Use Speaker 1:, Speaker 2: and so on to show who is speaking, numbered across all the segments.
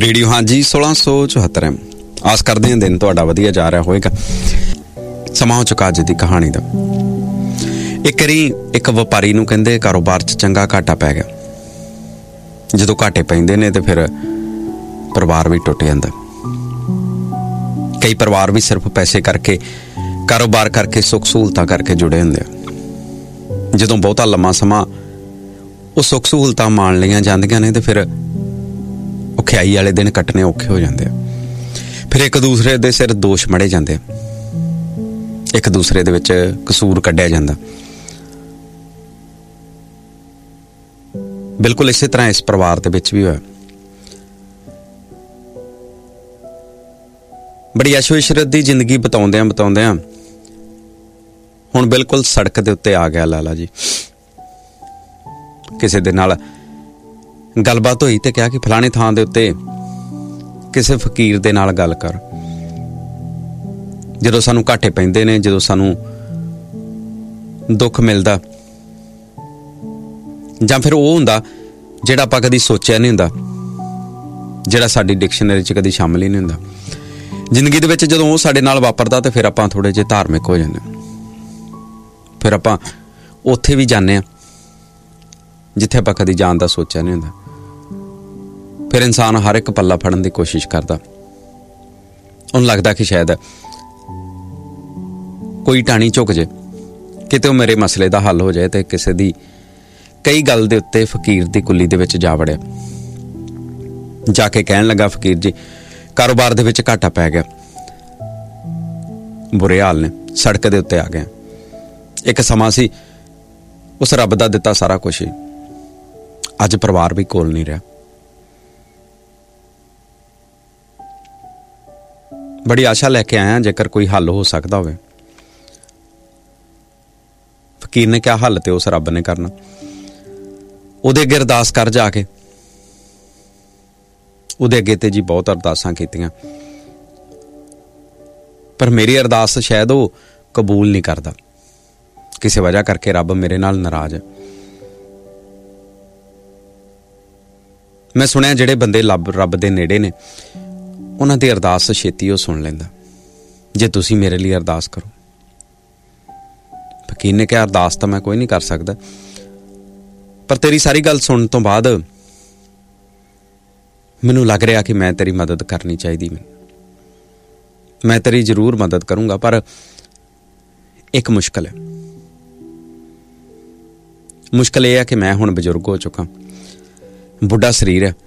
Speaker 1: Radio ਹਾਂਜੀ 1674 ਆਸ ਕਰਦੇ ਹਾਂ ਦਿਨ ਤੁਹਾਡਾ ਵਧੀਆ ਜਾ ਰਿਹਾ ਹੋਵੇਗਾ। ਸਮਾਂ ਹੋ ਚੁੱਕਾ ਅੱਜ ਦੀ ਕਹਾਣੀ ਦਾ। ਇੱਕ ਵਾਰੀ ਇੱਕ ਵਪਾਰੀ ਨੂੰ ਕਹਿੰਦੇ ਕਾਰੋਬਾਰ 'ਚ ਚੰਗਾ ਘਾਟਾ ਪੈ ਗਿਆ। ਜਦੋਂ ਘਾਟੇ ਪੈਂਦੇ ਨੇ ਤੇ ਫਿਰ ਪਰਿਵਾਰ ਵੀ ਟੁੱਟ ਜਾਂਦਾ। ਕਈ ਪਰਿਵਾਰ ਵੀ ਸਿਰਫ ਪੈਸੇ ਕਰਕੇ, ਕਾਰੋਬਾਰ ਕਰਕੇ, ਸੁੱਖ ਸਹੂਲਤਾਂ ਕਰਕੇ ਜੁੜੇ ਹੁੰਦੇ ਆ। ਜਦੋਂ ਬਹੁਤਾ ਲੰਮਾ ਸਮਾਂ ਉਹ ਸੁੱਖ ਸਹੂਲਤਾਂ ਮਾਣ ਲਈਆਂ ਜਾਂਦੀਆਂ ਨੇ ਤੇ ਫਿਰ ਔਖਿਆਈ ਵਾਲੇ ਦਿਨ ਕੱਟਣੇ ਔਖੇ ਹੋ ਜਾਂਦੇ ਆ। ਫਿਰ ਇੱਕ ਦੂਸਰੇ ਦੇ ਸਿਰ ਦੋਸ਼ ਮੜੇ ਜਾਂਦੇ ਆ, ਇੱਕ ਦੂਸਰੇ ਦੇ ਵਿੱਚ ਕਸੂਰ ਕੱਢਿਆ ਜਾਂਦਾ। ਬਿਲਕੁਲ ਇਸੇ ਤਰ੍ਹਾਂ ਇਸ ਪਰਿਵਾਰ ਦੇ ਵਿੱਚ ਵੀ ਹੋਇਆ। ਬੜੀ ਐਸ਼ੋ ਇਸ਼ਰਤ ਦੀ ਜ਼ਿੰਦਗੀ ਬਿਤਾਉਂਦਿਆਂ ਹੁਣ ਬਿਲਕੁਲ ਸੜਕ ਦੇ ਉੱਤੇ ਆ ਗਿਆ ਲਾਲਾ ਜੀ। ਕਿਸੇ ਦੇ ਨਾਲ ਗੱਲਬਾਤ ਹੋਈ ਤੇ ਕਿਹਾ ਕਿ ਫਲਾਣੇ ਥਾਂ ਦੇ ਉੱਤੇ ਕਿਸੇ ਫਕੀਰ ਦੇ ਨਾਲ ਗੱਲ ਕਰ। ਜਦੋਂ ਸਾਨੂੰ ਘਾਟੇ ਪੈਂਦੇ ਨੇ, ਜਦੋਂ ਸਾਨੂੰ ਦੁੱਖ ਮਿਲਦਾ, ਜਾਂ ਫਿਰ ਉਹ ਹੁੰਦਾ ਜਿਹੜਾ ਆਪਾਂ ਕਦੀ ਸੋਚਿਆ ਨਹੀਂ ਹੁੰਦਾ, ਜਿਹੜਾ ਸਾਡੀ ਡਿਕਸ਼ਨਰੀ 'ਚ ਕਦੀ ਸ਼ਾਮਲ ਹੀ ਨਹੀਂ ਹੁੰਦਾ ਜ਼ਿੰਦਗੀ ਦੇ ਵਿੱਚ, ਜਦੋਂ ਉਹ ਸਾਡੇ ਨਾਲ ਵਾਪਰਦਾ ਤੇ ਫਿਰ ਆਪਾਂ ਥੋੜ੍ਹੇ ਜਿਹੇ ਧਾਰਮਿਕ ਹੋ ਜਾਂਦੇ। ਫਿਰ ਆਪਾਂ ਉੱਥੇ ਵੀ ਜਾਂਦੇ ਹਾਂ ਜਿੱਥੇ ਆਪਾਂ ਕਦੀ ਜਾਣ ਦਾ ਸੋਚਿਆ ਨਹੀਂ ਹੁੰਦਾ। ਫਿਰ ਇਨਸਾਨ ਹਰ ਇੱਕ ਪੱਲਾ ਫੜਨ ਦੀ ਕੋਸ਼ਿਸ਼ ਕਰਦਾ। ਉਹਨੂੰ ਲੱਗਦਾ ਕਿ ਸ਼ਾਇਦ ਕੋਈ ਟਾਹਣੀ ਝੁਕ ਜੇ, ਕਿਤੇ ਉਹ ਮੇਰੇ ਮਸਲੇ ਦਾ ਹੱਲ ਹੋ ਜਾਏ। ਤੇ ਕਿਸੇ ਦੀ ਕਈ ਗੱਲ ਦੇ ਉੱਤੇ ਫਕੀਰ ਦੀ ਕੁੱਲੀ ਦੇ ਵਿੱਚ ਜਾ ਵੜਿਆ। ਜਾ ਕੇ ਕਹਿਣ ਲੱਗਾ, ਫਕੀਰ ਜੀ ਕਾਰੋਬਾਰ ਦੇ ਵਿੱਚ ਘਾਟਾ ਪੈ ਗਿਆ, ਬੁਰੇ ਹਾਲ ਨੇ, ਸੜਕ ਦੇ ਉੱਤੇ ਆ ਗਏ। ਇੱਕ ਸਮਾਂ ਸੀ ਉਸ ਰੱਬ ਦਾ ਦਿੱਤਾ ਸਾਰਾ ਕੁਛ ਹੀ, ਅੱਜ ਪਰਿਵਾਰ ਵੀ ਕੋਲ ਨਹੀਂ ਰਿਹਾ। ਬੜੀ ਆਸ਼ਾ ਲੈ ਕੇ ਆਇਆ ਜੇਕਰ ਕੋਈ ਹੱਲ ਹੋ ਸਕਦਾ ਹੋਵੇ। ਫਕੀਰ ਨੇ ਕਿਹਾ ਹੱਲ ਤੇ ਉਸ ਰੱਬ ਨੇ ਕਰਨਾ। ਉਹਦੇ ਅੱਗੇ ਅਰਦਾਸ ਕਰ ਜਾ ਕੇ। ਉਹਦੇ ਅੱਗੇ ਤੇ ਜੀ ਬਹੁਤ ਅਰਦਾਸਾਂ ਕੀਤੀਆਂ, ਪਰ ਮੇਰੀ ਅਰਦਾਸ ਸ਼ਾਇਦ ਉਹ ਕਬੂਲ ਨਹੀਂ ਕਰਦਾ। ਕਿਸੇ ਵਜ੍ਹਾ ਕਰਕੇ ਰੱਬ ਮੇਰੇ ਨਾਲ ਨਾਰਾਜ਼ ਹੈ। ਮੈਂ ਸੁਣਿਆ ਜਿਹੜੇ ਬੰਦੇ ਰੱਬ ਦੇ ਨੇੜੇ ਨੇ ਉਹਨਾਂ ਦੀ ਅਰਦਾਸ ਛੇਤੀ ਉਹ ਸੁਣ ਲੈਂਦਾ। ਜੇ ਤੁਸੀਂ ਮੇਰੇ ਲਈ ਅਰਦਾਸ ਕਰੋ। ਫਕੀਰ ਨੇ ਕਿਹਾ ਅਰਦਾਸ ਤਾਂ ਮੈਂ ਕੋਈ ਨਹੀਂ ਕਰ ਸਕਦਾ, ਪਰ ਤੇਰੀ ਸਾਰੀ ਗੱਲ ਸੁਣਨ ਤੋਂ ਬਾਅਦ ਮੈਨੂੰ ਲੱਗ ਰਿਹਾ ਕਿ ਮੈਂ ਤੇਰੀ ਮਦਦ ਕਰਨੀ ਚਾਹੀਦੀ। ਮੈਂ ਤੇਰੀ ਜ਼ਰੂਰ ਮਦਦ ਕਰੂੰਗਾ, ਪਰ ਇੱਕ ਮੁਸ਼ਕਲ ਹੈ। ਮੁਸ਼ਕਲ ਇਹ ਹੈ ਕਿ ਮੈਂ ਹੁਣ ਬਜ਼ੁਰਗ ਹੋ ਚੁੱਕਾ, ਬੁੱਢਾ ਸਰੀਰ ਹੈ,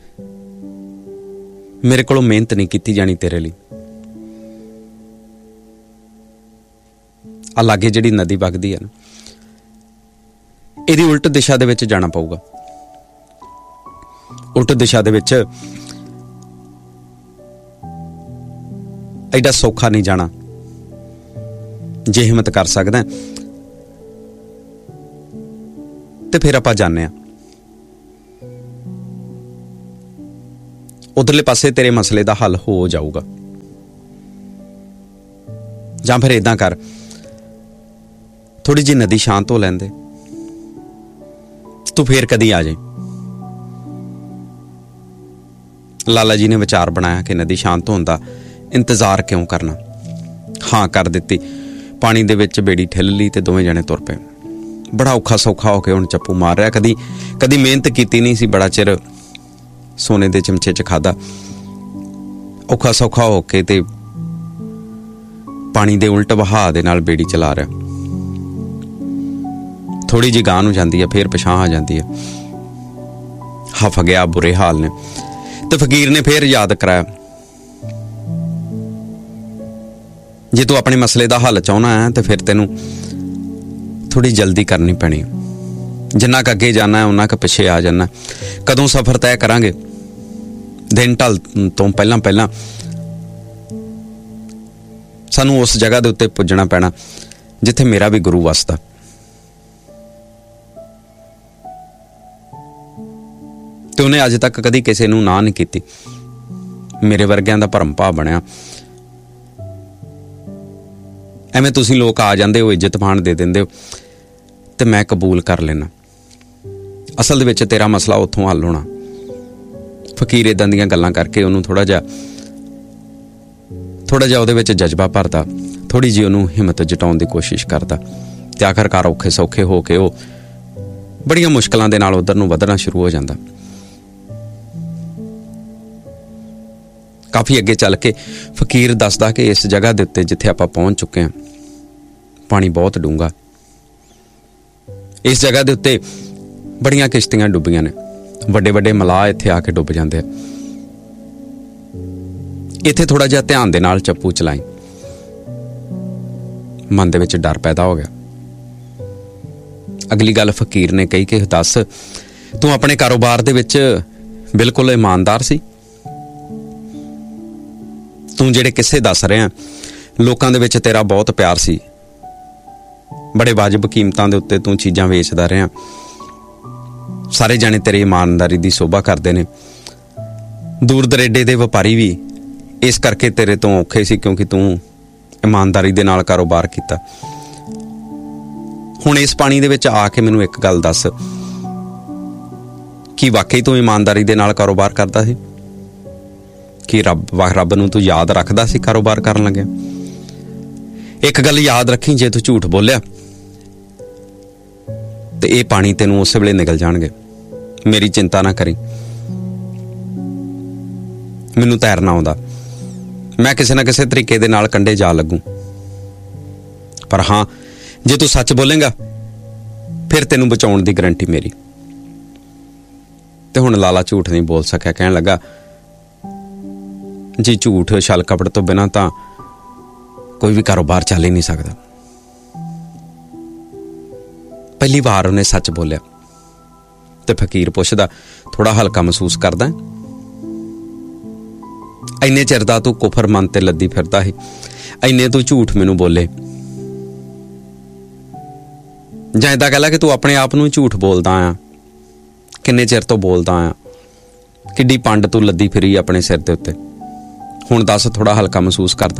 Speaker 1: ਮੇਰੇ ਕੋਲੋਂ ਮਿਹਨਤ ਨਹੀਂ ਕੀਤੀ ਜਾਣੀ ਤੇਰੇ ਲਈ। ਆ ਲਾਗੇ ਜਿਹੜੀ ਨਦੀ ਵਗਦੀ ਹੈ ਨਾ, ਇਹਦੀ ਉਲਟ ਦਿਸ਼ਾ ਦੇ ਵਿੱਚ ਜਾਣਾ ਪਊਗਾ। ਉਲਟ ਦਿਸ਼ਾ ਦੇ ਵਿੱਚ ਐਡਾ ਸੌਖਾ ਨਹੀਂ ਜਾਣਾ। ਜੇ ਹਿੰਮਤ ਕਰ ਸਕਦਾ ਤੇ ਫਿਰ ਆਪਾਂ ਜਾਂਦੇ ਹਾਂ। ਉਧਰਲੇ ਪਾਸੇ ਤੇਰੇ ਮਸਲੇ ਦਾ ਹੱਲ ਹੋ ਜਾਊਗਾ। ਜਾਂ ਫਿਰ ਏਦਾਂ ਕਰ, ਥੋੜੀ ਜਿਹੀ ਨਦੀ ਸ਼ਾਂਤ ਹੋ ਲੈਂਦੇ, ਤੂੰ ਫੇਰ ਕਦੀ ਆ ਜਾਏ। ਲਾਲਾ ਜੀ ਨੇ ਵਿਚਾਰ ਬਣਾਇਆ ਕਿ ਨਦੀ ਸ਼ਾਂਤ ਹੋਣ ਦਾ ਇੰਤਜ਼ਾਰ ਕਿਉਂ ਕਰਨਾ। ਹਾਂ ਕਰ ਦਿੱਤੀ। ਪਾਣੀ ਦੇ ਵਿੱਚ ਬੇੜੀ ਠਿੱਲ ਲਈ ਤੇ ਦੋਵੇਂ ਜਣੇ ਤੁਰ ਪਏ। ਬੜਾ ਔਖਾ ਸੌਖਾ ਹੋ ਕੇ ਹੁਣ ਚੱਪੂ ਮਾਰ ਰਿਹਾ। ਕਦੀ ਮਿਹਨਤ ਕੀਤੀ ਨਹੀਂ ਸੀ, ਬੜਾ ਚਿਰ ਸੋਨੇ ਦੇ ਚਮਚੇ 'ਚ ਖਾਦਾ। ਔਖਾ ਸੌਖਾ ਹੋ ਕੇ ਤੇ ਪਾਣੀ ਦੇ ਉਲਟ ਵਹਾਅ ਦੇ ਨਾਲ ਬੇੜੀ ਚਲਾ ਰਿਹਾ। ਥੋੜੀ ਜਿਹੀ ਗਾਂਹ ਨੂੰ ਜਾਂਦੀ ਹੈ, ਫੇਰ ਪਿਛਾਂਹ ਆ ਜਾਂਦੀ ਹੈ। ਹਫ ਗਿਆ, ਬੁਰੇ ਹਾਲ ਨੇ। ਤੇ ਫਕੀਰ ਨੇ ਫੇਰ ਯਾਦ ਕਰਾਇਆ, ਜੇ ਤੂੰ ਆਪਣੇ ਮਸਲੇ ਦਾ ਹੱਲ ਚਾਹੁੰਦਾ ਹੈ ਤੇ ਫਿਰ ਤੈਨੂੰ ਥੋੜੀ ਜਲਦੀ ਕਰਨੀ ਪੈਣੀ। ਜਿੰਨਾ ਕੁ ਅੱਗੇ ਜਾਣਾ ਉਨਾ ਕੁ ਪਿੱਛੇ ਆ ਜਾਣਾ। ਕਦੋਂ ਸਫ਼ਰ ਤੈਅ ਕਰਾਂਗੇ? ਦਿਨ ਢਲ ਤੋਂ ਪਹਿਲਾਂ ਸਾਨੂੰ ਉਸ ਜਗ੍ਹਾ ਦੇ ਉੱਤੇ ਪੁੱਜਣਾ ਪੈਣਾ ਜਿੱਥੇ ਮੇਰਾ ਵੀ ਗੁਰੂ ਵਸਦਾ। ਤੇ ਉਹਨੇ ਅੱਜ ਤੱਕ ਕਦੀ ਕਿਸੇ ਨੂੰ ਨਾ ਨਹੀਂ ਕੀਤੀ। ਮੇਰੇ ਵਰਗਿਆਂ ਦਾ ਭਰਮ ਭਾਵ ਬਣਿਆ। ਐਵੇਂ ਤੁਸੀਂ ਲੋਕ ਆ ਜਾਂਦੇ ਹੋ, ਇੱਜ਼ਤ ਮਾਣ ਦੇ ਦਿੰਦੇ ਹੋ ਤੇ ਮੈਂ ਕਬੂਲ ਕਰ ਲੈਣਾ। ਅਸਲ ਦੇ ਵਿੱਚ ਤੇਰਾ ਮਸਲਾ ਉੱਥੋਂ ਹੱਲ ਹੋਣਾ, ਫਕੀਰ ਇਦਾਂ ਦੀਆਂ ਗੱਲਾਂ ਕਰਕੇ ਉਹਨੂੰ ਥੋੜਾ ਜਿਹਾ ਉਹਦੇ ਵਿੱਚ ਜਜ਼ਬਾ ਭਰਦਾ, ਥੋੜੀ ਜਿਹੀ ਉਹਨੂੰ ਹਿੰਮਤ ਜਟਾਉਣ ਦੀ ਕੋਸ਼ਿਸ਼ ਕਰਦਾ ਤੇ ਆਖਰਕਾਰ ਔਖੇ ਸੌਖੇ ਹੋ ਕੇ ਉਹ ਬੜੀਆਂ ਮੁਸ਼ਕਲਾਂ ਦੇ ਨਾਲ ਉਧਰ ਨੂੰ ਵਧਣਾ ਸ਼ੁਰੂ ਹੋ ਜਾਂਦਾ। ਕਾਫੀ ਅੱਗੇ ਚੱਲ ਕੇ ਫਕੀਰ ਦੱਸਦਾ ਕਿ ਇਸ ਜਗ੍ਹਾ ਦੇ ਉੱਤੇ ਜਿੱਥੇ ਆਪਾਂ ਪਹੁੰਚ ਚੁੱਕੇ ਹਾਂ, ਪਾਣੀ ਬਹੁਤ ਡੂੰਘਾ। ਇਸ ਜਗ੍ਹਾ ਦੇ ਉੱਤੇ ਬੜੀਆਂ ਕਿਸ਼ਤੀਆਂ ਡੁੱਬੀਆਂ ਨੇ, ਵੱਡੇ ਵੱਡੇ ਮਲਾਹ ਇੱਥੇ ਆ ਕੇ ਡੁੱਬ ਜਾਂਦੇ ਆ। ਇੱਥੇ ਥੋੜਾ ਜਿਹਾ ਧਿਆਨ ਦੇ ਨਾਲ ਚੱਪੂ ਚਲਾਈ। ਮਨ ਦੇ ਵਿੱਚ ਡਰ ਪੈਦਾ ਹੋ ਗਿਆ। ਅਗਲੀ ਗੱਲ ਫਕੀਰ ਨੇ ਕਹੀ ਕਿ ਦੱਸ, ਤੂੰ ਆਪਣੇ ਕਾਰੋਬਾਰ ਦੇ ਵਿੱਚ ਬਿਲਕੁਲ ਇਮਾਨਦਾਰ ਸੀ? ਤੂੰ ਜਿਹੜੇ ਕਿੱਸੇ ਦੱਸ ਰਿਹਾ, ਲੋਕਾਂ ਦੇ ਵਿੱਚ ਤੇਰਾ ਬਹੁਤ ਪਿਆਰ ਸੀ, ਬੜੇ ਵਾਜਬ ਕੀਮਤਾਂ ਦੇ ਉੱਤੇ ਤੂੰ ਚੀਜ਼ਾਂ ਵੇਚਦਾ ਰਿਹਾ, ਸਾਰੇ ਜਾਣੇ ਤੇਰੀ ਇਮਾਨਦਾਰੀ ਦੀ ਸ਼ੋਭਾ ਕਰਦੇ ਨੇ। ਦੂਰ ਦਰੇਡੇ ਦੇ ਵਪਾਰੀ ਵੀ ਇਸ ਕਰਕੇ ਤੇਰੇ ਤੋਂ ਔਖੇ ਸੀ ਕਿਉਂਕਿ ਤੂੰ ਇਮਾਨਦਾਰੀ ਦੇ ਨਾਲ ਕਾਰੋਬਾਰ ਕੀਤਾ। ਹੁਣ ਇਸ ਪਾਣੀ ਦੇ ਵਿੱਚ ਆ ਕੇ ਮੈਨੂੰ ਇੱਕ ਗੱਲ ਦੱਸ, ਕੀ ਵਾਕਈ ਤੂੰ ਇਮਾਨਦਾਰੀ ਦੇ ਨਾਲ ਕਾਰੋਬਾਰ ਕਰਦਾ ਸੀ? ਕੀ ਰੱਬ ਨੂੰ ਤੂੰ ਯਾਦ ਰੱਖਦਾ ਸੀ ਕਾਰੋਬਾਰ ਕਰਨ ਲੱਗਿਆ? ਇੱਕ ਗੱਲ ਯਾਦ ਰੱਖੀ, ਜੇ ਤੂੰ ਝੂਠ ਬੋਲਿਆ ਤੇ ਇਹ ਪਾਣੀ ਤੈਨੂੰ ਉਸੇ ਵੇਲੇ ਨਿਕਲ ਜਾਣਗੇ। ਮੇਰੀ ਚਿੰਤਾ ਨਾ ਕਰੀ, ਮੈਨੂੰ ਤੈਰਨਾ ਆਉਂਦਾ, ਮੈਂ ਕਿਸੇ ਨਾ ਕਿਸੇ ਤਰੀਕੇ ਦੇ ਨਾਲ ਕੰਢੇ ਜਾ ਲੱਗੂ। ਪਰ ਹਾਂ, ਜੇ ਤੂੰ ਸੱਚ ਬੋਲੇਂਗਾ ਫਿਰ ਤੈਨੂੰ ਬਚਾਉਣ ਦੀ ਗਰੰਟੀ ਮੇਰੀ। ਤੇ ਹੁਣ ਲਾਲਾ ਝੂਠ ਨਹੀਂ ਬੋਲ ਸਕਿਆ, ਕਹਿਣ ਲੱਗਾ, ਜੀ ਝੂਠ ਛਲ ਕਪਟ ਤੋਂ ਬਿਨਾਂ ਤਾਂ ਕੋਈ ਵੀ ਕਾਰੋਬਾਰ ਚੱਲ ਹੀ ਨਹੀਂ ਸਕਦਾ। ਪਹਿਲੀ ਵਾਰ ਉਹਨੇ ਸੱਚ ਬੋਲਿਆ ਤੇ ਫਕੀਰ ਪੁੱਛਦਾ, ਥੋੜਾ ਹਲਕਾ ਮਹਿਸੂਸ ਕਰਦਾ? ਇੰਨੇ ਚਿਰ ਦਾ ਤੂੰ ਕੁਫਰ ਮਨ ਤੇ ਲੱਦੀ ਫਿਰਦਾ ਸੀ, ਇੰਨੇ ਤੂੰ ਝੂਠ ਮੈਨੂੰ ਬੋਲੇ, ਜਾਂ ਏਦਾਂ ਕਹਿ ਲਾ ਕਿ ਤੂੰ ਆਪਣੇ ਆਪ ਨੂੰ ਝੂਠ ਬੋਲਦਾ ਆ? ਕਿੰਨੇ ਚਿਰ ਤੋਂ ਬੋਲਦਾ ਆ? ਕਿੱਡੀ ਪੰਡ ਤੂੰ ਲੱਦੀ ਫਿਰੀ ਆਪਣੇ ਸਿਰ ਦੇ ਉੱਤੇ? ਹੁਣ ਦੱਸ, ਥੋੜਾ ਹਲਕਾ ਮਹਿਸੂਸ ਕਰਦਾ?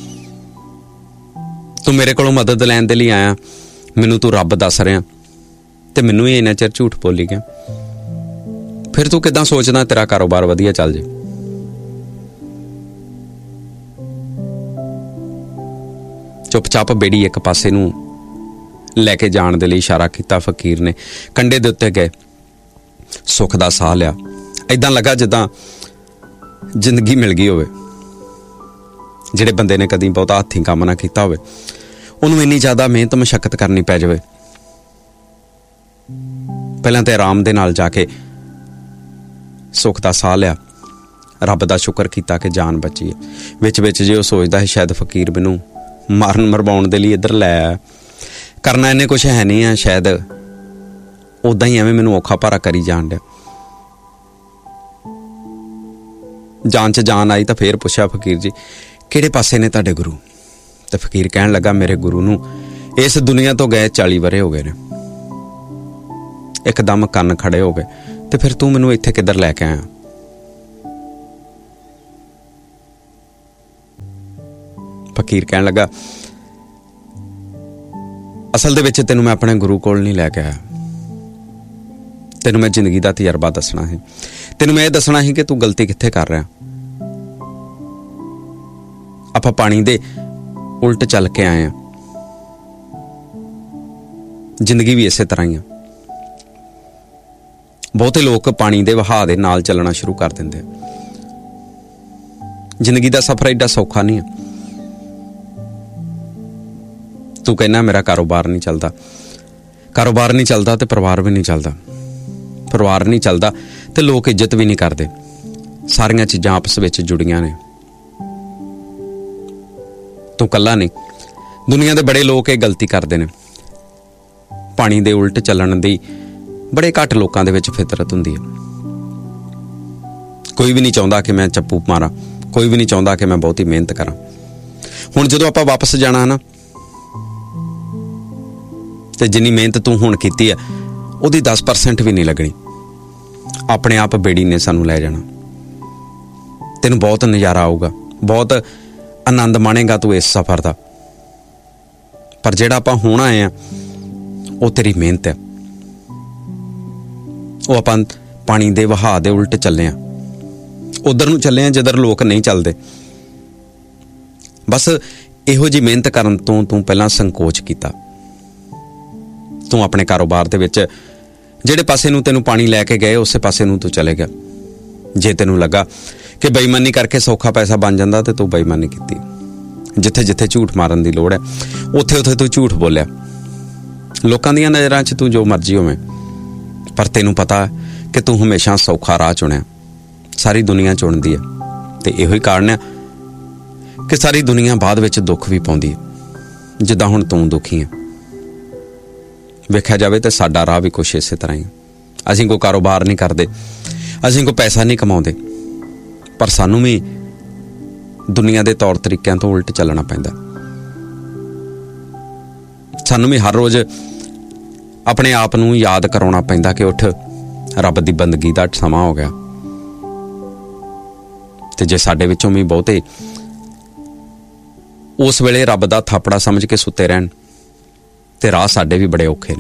Speaker 1: ਤੂੰ ਮੇਰੇ ਕੋਲੋਂ ਮਦਦ ਲੈਣ ਦੇ ਲਈ ਆਇਆ, ਮੈਨੂੰ ਤੂੰ ਰੱਬ ਦੱਸ ਰਿਹਾ ਤੇ ਮੈਨੂੰ ਹੀ ਇੰਨਾ ਚਿਰ ਝੂਠ ਬੋਲੀ ਗਿਆ। ਫਿਰ ਤੂੰ ਕਿੱਦਾਂ ਸੋਚਦਾ ਤੇਰਾ ਕਾਰੋਬਾਰ ਵਧੀਆ ਚੱਲ ਜੇ? ਚੁੱਪਚਾਪ ਬੇੜੀ ਇੱਕ ਪਾਸੇ ਨੂੰ ਲੈ ਕੇ ਜਾਣ ਦੇ ਲਈ ਇਸ਼ਾਰਾ ਕੀਤਾ ਫਕੀਰ ਨੇ। ਕੰਢੇ ਦੇ ਉੱਤੇ ਗਏ, ਸੁੱਖ ਦਾ ਸਾਹ ਲਿਆ। ਏਦਾਂ ਲੱਗਾ ਜਿੱਦਾਂ ਜ਼ਿੰਦਗੀ ਮਿਲ ਗਈ ਹੋਵੇ। ਜਿਹੜੇ ਬੰਦੇ ਨੇ ਕਦੀ ਬਹੁਤਾ ਹੱਥੀਂ ਕੰਮ ਨਾ ਕੀਤਾ ਹੋਵੇ, ਉਹਨੂੰ ਇੰਨੀ ਜ਼ਿਆਦਾ ਮਿਹਨਤ ਮਸ਼ੱਕਤ ਕਰਨੀ ਪੈ ਜਾਵੇ। ਪਹਿਲਾਂ ਤੇ ਆਰਾਮ ਦੇ ਨਾਲ ਜਾ ਕੇ ਸੁੱਖ ਦਾ ਸਾਹ ਲਿਆ, ਰੱਬ ਦਾ ਸ਼ੁਕਰ ਕੀਤਾ ਕਿ ਜਾਨ ਬਚੀ ਹੈ। ਵਿੱਚ ਵਿੱਚ ਜੇ ਉਹ ਸੋਚਦਾ ਹੈ ਸ਼ਾਇਦ ਫਕੀਰ ਮੈਨੂੰ ਮਾਰਨ ਮਰਵਾਉਣ ਦੇ ਲਈ ਇੱਧਰ ਲੈ ਆਇਆ, ਕਰਨਾ ਇਹਨੇ ਕੁਛ ਹੈ ਨਹੀਂ ਆ, ਸ਼ਾਇਦ ਉਦਾਂ ਹੀ ਐਵੇਂ ਮੈਨੂੰ ਔਖਾ ਭਾਰਾ ਕਰੀ ਜਾਣ ਡਿਆ। ਜਾਨ 'ਚ ਜਾਨ ਆਈ ਤਾਂ ਫੇਰ ਪੁੱਛਿਆ, ਫਕੀਰ ਜੀ ਕਿਹੜੇ ਪਾਸੇ ਨੇ ਤੁਹਾਡੇ ਗੁਰੂ? ਤੇ ਫਕੀਰ ਕਹਿਣ ਲੱਗਾ, ਮੇਰੇ ਗੁਰੂ ਨੂੰ ਇਸ ਦੁਨੀਆ ਤੋਂ ਗਏ 40 ਵਰ੍ਹੇ ਹੋ ਗਏ ਨੇ। ਇੱਕਦਮ ਕੰਨ ਖੜੇ ਹੋ ਗਏ, ਤੇ ਫਿਰ ਤੂੰ ਮੈਨੂੰ ਇੱਥੇ ਕਿੱਧਰ ਲੈ ਕੇ ਆਇਆ? ਫਕੀਰ ਕਹਿਣ ਲੱਗਾ, ਅਸਲ ਦੇ ਵਿੱਚ ਤੈਨੂੰ ਮੈਂ ਆਪਣੇ ਗੁਰੂ ਕੋਲ ਨਹੀਂ ਲੈ ਕੇ ਆਇਆ, ਤੈਨੂੰ ਮੈਂ ਜ਼ਿੰਦਗੀ ਦਾ ਤਜਰਬਾ ਦੱਸਣਾ ਸੀ। ਤੈਨੂੰ ਮੈਂ ਇਹ ਦੱਸਣਾ ਸੀ ਕਿ ਤੂੰ ਗਲਤੀ ਕਿੱਥੇ ਕਰ ਰਿਹਾ। ਆਪਾਂ ਪਾਣੀ ਦੇ ਉਲਟ ਚੱਲ ਕੇ ਆਏ ਆ, ਜ਼ਿੰਦਗੀ ਵੀ ਇਸੇ ਤਰ੍ਹਾਂ ਹੀ ਆ। ਬਹੁਤੇ ਲੋਕ ਪਾਣੀ ਦੇ ਵਹਾਅ ਦੇ ਨਾਲ ਚੱਲਣਾ ਸ਼ੁਰੂ ਕਰ ਦਿੰਦੇ ਆ। ਜ਼ਿੰਦਗੀ ਦਾ ਸਫ਼ਰ ਏਡਾ ਸੌਖਾ ਨਹੀਂ ਆ। ਤੂੰ ਕਹਿੰਦਾ ਮੇਰਾ ਕਾਰੋਬਾਰ ਨਹੀਂ ਚੱਲਦਾ, ਕਾਰੋਬਾਰ ਨਹੀਂ ਚੱਲਦਾ ਤੇ ਪਰਿਵਾਰ ਵੀ ਨਹੀਂ ਚੱਲਦਾ, ਪਰਿਵਾਰ ਨਹੀਂ ਚੱਲਦਾ ਤੇ ਲੋਕ ਇੱਜ਼ਤ ਵੀ ਨਹੀਂ ਕਰਦੇ। ਸਾਰੀਆਂ ਚੀਜ਼ਾਂ ਆਪਸ ਵਿੱਚ ਜੁੜੀਆਂ ਨੇ। ਤੂੰ ਇਕੱਲਾ ਨਹੀਂ, ਦੁਨੀਆ ਦੇ ਬੜੇ ਲੋਕ ਇਹ ਗਲਤੀ ਕਰਦੇ ਨੇ। ਪਾਣੀ ਦੇ ਉਲਟ ਚੱਲਣ ਦੀ ਬੜੇ ਘੱਟ ਲੋਕਾਂ ਦੇ ਵਿੱਚ ਫਿਤਰਤ ਹੁੰਦੀ ਹੈ। ਕੋਈ ਵੀ ਨਹੀਂ ਚਾਹੁੰਦਾ ਕਿ ਮੈਂ ਚੱਪੂ ਮਾਰਾਂ, ਕੋਈ ਵੀ ਨਹੀਂ ਚਾਹੁੰਦਾ ਕਿ ਮੈਂ ਬਹੁਤੀ ਮਿਹਨਤ ਕਰਾਂ। ਹੁਣ ਜਦੋਂ ਆਪਾਂ ਵਾਪਸ ਜਾਣਾ ਨਾ, ਤੇ ਜਿੰਨੀ ਮਿਹਨਤ ਤੂੰ ਹੁਣ ਕੀਤੀ ਹੈ ਉਹਦੀ 10% ਵੀ ਨਹੀਂ ਲੱਗਣੀ। ਆਪਣੇ ਆਪ ਬੇੜੀ ਨੇ ਸਾਨੂੰ ਲੈ ਜਾਣਾ। ਤੈਨੂੰ ਬਹੁਤ ਨਜ਼ਾਰਾ ਆਊਗਾ, ਬਹੁਤ ਆਨੰਦ ਮਾਣੇਗਾ ਤੂੰ ਇਸ ਸਫ਼ਰ ਦਾ। ਪਰ ਜਿਹੜਾ ਆਪਾਂ ਹੁਣ ਆਏ ਆ ਉਹ ਤੇਰੀ ਮਿਹਨਤ ਹੈ। ਉਹ ਆਪਾਂ ਪਾਣੀ ਦੇ ਵਹਾਅ ਦੇ ਉਲਟ ਚੱਲੇ ਆ। ਉਧਰ ਨੂੰ ਚੱਲੇ ਆ ਜਿੱਧਰ ਲੋਕ ਨਹੀਂ ਚੱਲਦੇ। ਬਸ ਇਹੋ ਜਿਹੀ ਮਿਹਨਤ ਕਰਨ ਤੋਂ ਤੂੰ ਪਹਿਲਾਂ ਸੰਕੋਚ ਕੀਤਾ। ਤੂੰ ਆਪਣੇ ਕਾਰੋਬਾਰ ਦੇ ਵਿੱਚ ਜਿਹੜੇ ਪਾਸੇ ਨੂੰ ਤੈਨੂੰ ਪਾਣੀ ਲੈ ਕੇ ਗਏ ਉਸੇ ਪਾਸੇ ਨੂੰ ਤੂੰ ਚਲੇ ਗਿਆ। ਜੇ ਤੈਨੂੰ ਲੱਗਾ ਕਿ ਬੇਈਮਾਨੀ ਕਰਕੇ ਸੌਖਾ ਪੈਸਾ ਬਣ ਜਾਂਦਾ ਤੇ ਤੂੰ ਬੇਈਮਾਨੀ ਕੀਤੀ। ਜਿੱਥੇ ਜਿੱਥੇ ਝੂਠ ਮਾਰਨ ਦੀ ਲੋੜ ਹੈ ਉੱਥੇ ਉੱਥੇ ਤੂੰ ਝੂਠ ਬੋਲਿਆ। ਲੋਕਾਂ ਦੀਆਂ ਨਜ਼ਰਾਂ 'ਚ ਤੂੰ ਜੋ ਮਰਜ਼ੀ ਹੋਵੇਂ, ਪਰ ਤੈਨੂੰ ਪਤਾ ਕਿ ਤੂੰ ਹਮੇਸ਼ਾ ਸੌਖਾ ਰਾਹ ਚੁਣਿਆ। ਸਾਰੀ ਦੁਨੀਆ ਚੁਣਦੀ ਹੈ ਤੇ ਇਹੋ ਹੀ ਕਾਰਨ ਹੈ ਕਿ ਸਾਰੀ ਦੁਨੀਆ ਬਾਅਦ ਵਿੱਚ ਦੁੱਖ ਵੀ ਪਾਉਂਦੀ ਹੈ, ਜਿੱਦਾਂ ਹੁਣ ਤੂੰ ਦੁਖੀ ਹੈ। ਵੇਖਿਆ ਜਾਵੇ ਤਾਂ ਸਾਡਾ ਰਾਹ ਵੀ ਕੁਛ ਇਸੇ ਤਰ੍ਹਾਂ ਹੀ। ਅਸੀਂ ਕੋਈ ਕਾਰੋਬਾਰ ਨਹੀਂ ਕਰਦੇ, ਅਸੀਂ ਕੋਈ ਪੈਸਾ ਨਹੀਂ ਕਮਾਉਂਦੇ, ਪਰ ਸਾਨੂੰ ਵੀ ਦੁਨੀਆ ਦੇ ਤੌਰ ਤਰੀਕਿਆਂ ਤੋਂ ਉਲਟ ਚੱਲਣਾ ਪੈਂਦਾ। ਸਾਨੂੰ ਵੀ ਹਰ ਰੋਜ਼ ਆਪਣੇ ਆਪ ਨੂੰ ਯਾਦ ਕਰਾਉਣਾ ਪੈਂਦਾ ਕਿ ਉੱਠ, ਰੱਬ ਦੀ ਬੰਦਗੀ ਦਾ ਸਮਾਂ ਹੋ ਗਿਆ। ਤੇ ਜੇ ਸਾਡੇ ਵਿੱਚੋਂ ਵੀ ਬਹੁਤੇ ਉਸ ਵੇਲੇ ਰੱਬ ਦਾ ਥਾਪੜਾ ਸਮਝ ਕੇ ਸੁੱਤੇ ਰਹਿਣ ਤੇ ਰਾਹ ਸਾਡੇ ਵੀ ਬੜੇ ਔਖੇ ਨੇ।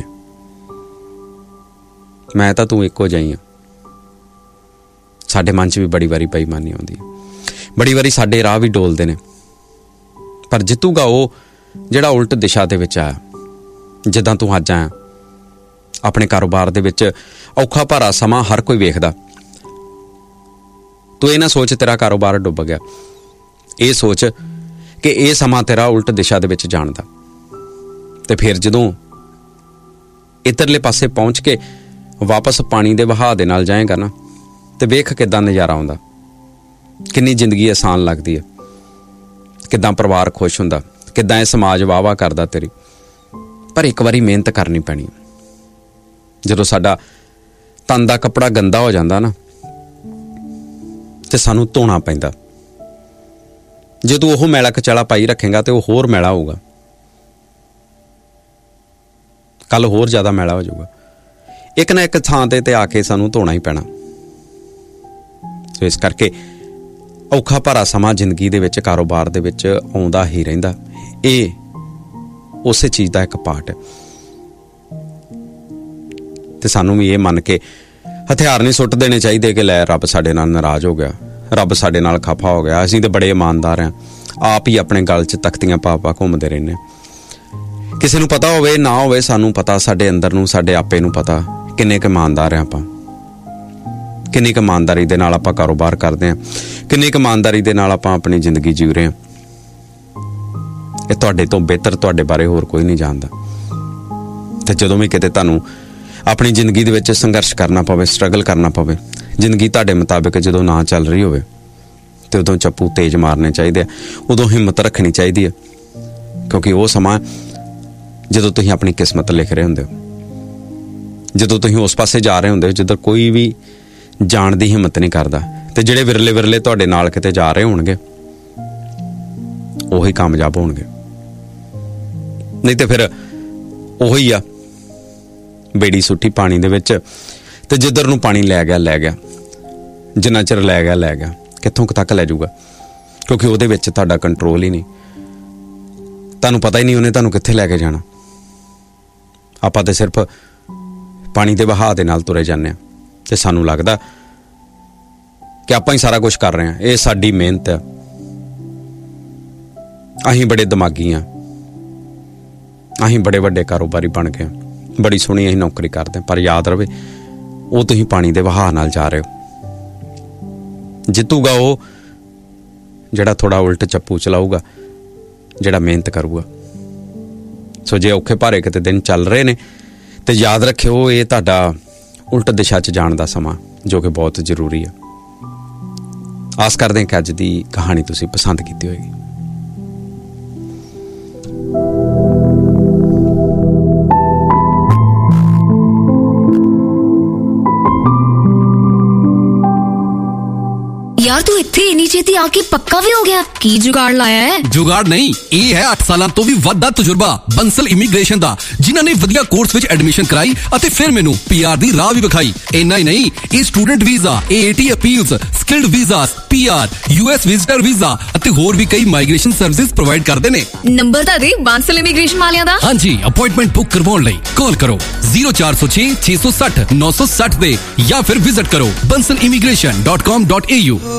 Speaker 1: ਮੈਂ ਤਾਂ ਤੂੰ ਇੱਕੋ ਜਿਹੀ ਆ। ਸਾਡੇ ਮਨ 'ਚ ਵੀ ਬੜੀ ਵਾਰੀ ਬੇਈਮਾਨੀ ਆਉਂਦੀ ਹੈ, ਬੜੀ ਵਾਰੀ ਸਾਡੇ ਰਾਹ ਵੀ ਡੋਲਦੇ ਨੇ, ਪਰ ਜਿੱਤੂਗਾ ਉਹ ਜਿਹੜਾ ਉਲਟ ਦਿਸ਼ਾ ਦੇ ਵਿੱਚ ਆਇਆ। ਜਿੱਦਾਂ ਤੂੰ ਅੱਜ ਆਇਆ, ਆਪਣੇ ਕਾਰੋਬਾਰ ਦੇ ਵਿੱਚ ਔਖਾ ਭਾਰਾ ਸਮਾਂ ਹਰ ਕੋਈ ਵੇਖਦਾ। ਤੂੰ ਇਹ ਨਾ ਸੋਚ ਤੇਰਾ ਕਾਰੋਬਾਰ ਡੁੱਬ ਗਿਆ, ਇਹ ਸੋਚ ਕਿ ਇਹ ਸਮਾਂ ਤੇਰਾ ਉਲਟ ਦਿਸ਼ਾ ਦੇ ਵਿੱਚ ਜਾਣ ਦਾ। ਤੇ ਫਿਰ ਜਦੋਂ ਇੱਧਰਲੇ ਪਾਸੇ ਪਹੁੰਚ ਕੇ ਵਾਪਸ ਪਾਣੀ ਦੇ ਵਹਾਅ ਦੇ ਨਾਲ ਜਾਏਗਾ ਨਾ, ਤੇ ਵੇਖ ਕਿੱਦਾਂ ਨਜ਼ਾਰਾ ਆਉਂਦਾ, ਕਿੰਨੀ ਜ਼ਿੰਦਗੀ ਆਸਾਨ ਲੱਗਦੀ ਹੈ, ਕਿੱਦਾਂ ਪਰਿਵਾਰ ਖੁਸ਼ ਹੁੰਦਾ, ਕਿੱਦਾਂ ਇਹ ਸਮਾਜ ਵਾਹ-ਵਾਹ ਕਰਦਾ ਤੇਰੀ। ਪਰ ਇੱਕ ਵਾਰੀ ਮਿਹਨਤ ਕਰਨੀ ਪੈਣੀ। ਜਦੋਂ ਸਾਡਾ ਤਨ ਦਾ ਕੱਪੜਾ ਗੰਦਾ ਹੋ ਜਾਂਦਾ ਨਾ, ਤੇ ਸਾਨੂੰ ਧੋਣਾ ਪੈਂਦਾ। ਜੇ ਤੂੰ ਉਹ ਮੈਲਾ ਕਚਾਲਾ ਪਾਈ ਰੱਖੇਗਾ ਤੇ ਉਹ ਹੋਰ ਮੈਲਾ ਹੋਊਗਾ, ਕੱਲ ਹੋਰ ਜ਼ਿਆਦਾ ਮੈਲਾ ਹੋ ਜਾਊਗਾ। ਇੱਕ ਨਾ ਇੱਕ ਥਾਂ ਤੇ ਆ ਕੇ ਸਾਨੂੰ ਧੋਣਾ ਹੀ ਪੈਣਾ। ਸੋ ਇਸ ਕਰਕੇ ਔਖਾ ਭਾਰਾ ਸਮਾਂ ਜ਼ਿੰਦਗੀ ਦੇ ਵਿੱਚ, ਕਾਰੋਬਾਰ ਦੇ ਵਿੱਚ ਆਉਂਦਾ ਹੀ ਰਹਿੰਦਾ। ਇਹ ਉਸੇ ਚੀਜ਼ ਦਾ ਇੱਕ ਪਾਰਟ ਹੈ। ਤੇ ਸਾਨੂੰ ਵੀ ਇਹ ਮੰਨ ਕੇ ਹਥਿਆਰ ਨਹੀਂ ਸੁੱਟ ਦੇਣੇ ਚਾਹੀਦੇ ਕਿ ਲੈ ਰੱਬ ਸਾਡੇ ਨਾਲ ਨਾਰਾਜ਼ ਹੋ ਗਿਆ, ਰੱਬ ਸਾਡੇ ਨਾਲ ਖਫਾ ਹੋ ਗਿਆ। ਅਸੀਂ ਤਾਂ ਬੜੇ ਇਮਾਨਦਾਰ ਹਾਂ, ਆਪ ਹੀ ਆਪਣੇ ਗਲ 'ਚ ਤਖਤੀਆਂ ਪਾ ਘੁੰਮਦੇ ਰਹਿੰਦੇ ਹਾਂ। ਕਿਸੇ ਨੂੰ ਪਤਾ ਹੋਵੇ ਨਾ ਹੋਵੇ, ਸਾਨੂੰ ਪਤਾ, ਸਾਡੇ ਅੰਦਰ ਨੂੰ, ਸਾਡੇ ਆਪੇ ਨੂੰ ਪਤਾ ਕਿੰਨੇ ਕੁ ਇਮਾਨਦਾਰ ਹਾਂ ਆਪਾਂ, ਕਿੰਨੀ ਕੁ ਇਮਾਨਦਾਰੀ ਦੇ ਨਾਲ ਆਪਾਂ ਕਾਰੋਬਾਰ ਕਰਦੇ ਹਾਂ, ਕਿੰਨੀ ਕੁ ਇਮਾਨਦਾਰੀ ਦੇ ਨਾਲ ਆਪਾਂ ਆਪਣੀ ਜ਼ਿੰਦਗੀ ਜੀ ਰਹੇ ਹਾਂ। ਇਹ ਤੁਹਾਡੇ ਤੋਂ ਬਿਹਤਰ ਤੁਹਾਡੇ ਬਾਰੇ ਹੋਰ ਕੋਈ ਨਹੀਂ ਜਾਣਦਾ। ਤੇ ਜਦੋਂ ਵੀ ਕਿਤੇ ਤੁਹਾਨੂੰ ਆਪਣੀ ਜ਼ਿੰਦਗੀ ਦੇ ਵਿੱਚ ਸੰਘਰਸ਼ ਕਰਨਾ ਪਵੇ, ਸਟਰਗਲ ਕਰਨਾ ਪਵੇ, ਜ਼ਿੰਦਗੀ ਤੁਹਾਡੇ ਮੁਤਾਬਿਕ ਜਦੋਂ ਨਾ ਚੱਲ ਰਹੀ ਹੋਵੇ, ਤੇ ਉਦੋਂ ਚੱਪੂ ਤੇਜ਼ ਮਾਰਨੇ ਚਾਹੀਦੇ ਆ, ਉਦੋਂ ਹਿੰਮਤ ਰੱਖਣੀ ਚਾਹੀਦੀ ਹੈ। ਕਿਉਂਕਿ ਉਹ ਸਮਾਂ ਜਦੋਂ ਤੁਸੀਂ ਆਪਣੀ ਕਿਸਮਤ ਲਿਖ ਰਹੇ ਹੁੰਦੇ ਹੋ, ਜਦੋਂ ਤੁਸੀਂ ਉਸ ਪਾਸੇ ਜਾ ਰਹੇ ਹੁੰਦੇ ਹੋ ਜਿੱਧਰ ਕੋਈ ਵੀ ਜਾਣ ਦੀ ਹਿੰਮਤ ਨਹੀਂ ਕਰਦਾ। ਤੇ ਜਿਹੜੇ ਵਿਰਲੇ ਵਿਰਲੇ ਤੁਹਾਡੇ ਨਾਲ ਕਿਤੇ ਜਾ ਰਹੇ ਹੋਣਗੇ, ਉਹੀ ਕਾਮਯਾਬ ਹੋਣਗੇ। ਨਹੀਂ ਤੇ ਫਿਰ ਉਹੀ ਆ, ਬੇੜੀ ਸੁੱਟੀ ਪਾਣੀ ਦੇ ਵਿੱਚ, ਤੇ ਜਿੱਧਰ ਨੂੰ ਪਾਣੀ ਲੈ ਗਿਆ, ਜਿੰਨਾ ਚਿਰ ਲੈ ਗਿਆ, ਕਿੱਥੋਂ ਤੱਕ ਲੈ ਜਾਊਗਾ, ਕਿਉਂਕਿ ਉਹਦੇ ਵਿੱਚ ਤੁਹਾਡਾ ਕੰਟਰੋਲ ਹੀ ਨਹੀਂ। ਤੁਹਾਨੂੰ ਪਤਾ ਹੀ ਨਹੀਂ ਉਹਨੇ ਤੁਹਾਨੂੰ ਕਿੱਥੇ ਲੈ ਕੇ ਜਾਣਾ। ਆਪਾਂ ਤੇ ਸਿਰਫ ਪਾਣੀ ਦੇ ਵਹਾਅ ਦੇ ਨਾਲ ਤੁਰੇ ਜਾਂਦੇ ਹਾਂ, ਤੇ ਸਾਨੂੰ ਲੱਗਦਾ ਕਿ ਆਪਾਂ ਹੀ ਸਾਰਾ ਕੁਝ ਕਰ ਰਹੇ ਹਾਂ, ਇਹ ਸਾਡੀ ਮਿਹਨਤ ਹੈ, ਅਸੀਂ ਬੜੇ ਦਿਮਾਗੀ ਹਾਂ, ਅਸੀਂ ਬੜੇ ਵੱਡੇ ਕਾਰੋਬਾਰੀ ਬਣ ਗਏ, ਬੜੀ ਸੋਹਣੀ ਅਸੀਂ ਨੌਕਰੀ ਕਰਦੇ। ਪਰ ਯਾਦ ਰਵੇ, ਉਹ ਤੁਸੀਂ ਪਾਣੀ ਦੇ ਵਹਾਅ ਨਾਲ ਜਾ ਰਹੇ ਹੋ। ਜਿੱਤੂਗਾ ਉਹ ਜਿਹੜਾ ਥੋੜਾ ਉਲਟ ਚੱਪੂ ਚਲਾਊਗਾ, ਜਿਹੜਾ ਮਿਹਨਤ ਕਰੂਗਾ। ਸੋ ਜੇ ਔਖੇ ਭਾਰੇ ਕਿਤੇ ਦਿਨ ਚੱਲ ਰਹੇ ਨੇ, ਤੇ ਯਾਦ ਰੱਖਿਓ ਇਹ ਤੁਹਾਡਾ ਉਲਟ ਦਿਸ਼ਾ 'ਚ ਜਾਣ ਦਾ ਸਮਾਂ, ਜੋ ਕਿ ਬਹੁਤ ਜ਼ਰੂਰੀ ਹੈ। ਆਸ ਕਰਦੇ ਹਾਂ ਕਿ ਅੱਜ ਦੀ ਕਹਾਣੀ ਤੁਸੀਂ ਪਸੰਦ ਕੀਤੀ ਹੋਏਗੀ।
Speaker 2: यार तू इत्थे इन्नी छेती आके पक्का भी हो गया, की जुगाड़ लाया है?
Speaker 3: जुगाड़ नहीं, ये है 8 साल तो भी वड्डा तजुर्बा बंसल इमीग्रेशन दा, जिन्हां ने वधिया कोर्स विच एडमिशन कराई अते फिर मैनू पीआर दी राह भी विखाई। इन्ना ही नहीं, ये student visa, AAT appeals, skilled visas, PR, US visitor visa अते होर भी कई माइग्रेशन सर्विसेज प्रोवाइड करदे ने।
Speaker 2: नंबर ता दे बंसल इमीग्रेशन वालियां दा।
Speaker 3: हां जी, अपॉइंटमेंट बुक करवाउण लई कॉल करो 0406 660 960 दे, या फिर विजिट करो bansalimigration.com.au।